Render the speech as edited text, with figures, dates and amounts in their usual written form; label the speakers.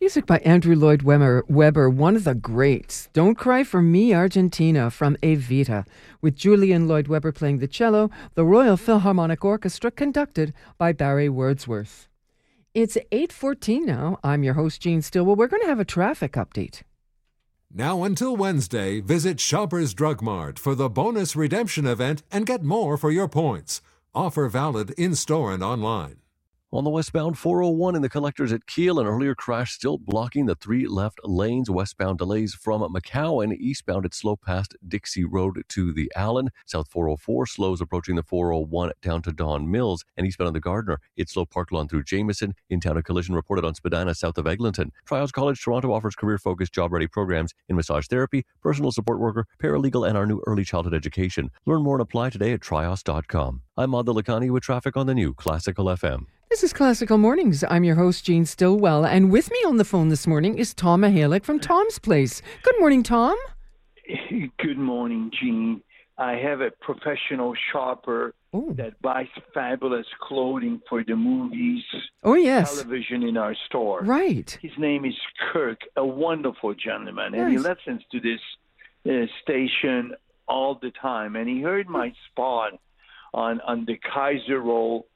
Speaker 1: Music by Andrew Lloyd Webber, one of the greats. Don't Cry for Me, Argentina, from Evita, with Julian Lloyd Webber playing the cello, the Royal Philharmonic Orchestra conducted by Barry Wordsworth. It's 8:14 now. I'm your host, Jean Stillwell. We're going to have a traffic update.
Speaker 2: Now until Wednesday, visit Shoppers Drug Mart for the bonus redemption event and get more for your points. Offer valid in-store and online.
Speaker 3: On the westbound 401 in the collectors at Kiel, an earlier crash still blocking the 3 left lanes. Westbound delays from McCowan. Eastbound it's slow past Dixie Road to the Allen. South 404 slows approaching the 401 down to Don Mills. And eastbound on the Gardner, it's slow park lawn through Jameson. In town, a collision reported on Spadina south of Eglinton. Trials College Toronto offers career-focused job-ready programs in massage therapy, personal support worker, paralegal, and our new early childhood education. Learn more and apply today at trios.com. I'm Adil Lakhani with traffic on the new Classical FM.
Speaker 1: This is Classical Mornings. I'm your host, Jean Stillwell, and with me on the phone this morning is Tom Mahalik from Tom's Place. Good morning, Tom.
Speaker 4: Good morning, Jean. I have a professional shopper that buys fabulous clothing for the movies, television in our store.
Speaker 1: Right.
Speaker 4: His name is Kirk, a wonderful gentleman, and he listens to this station all the time. And he heard my spot on the Kaiser roll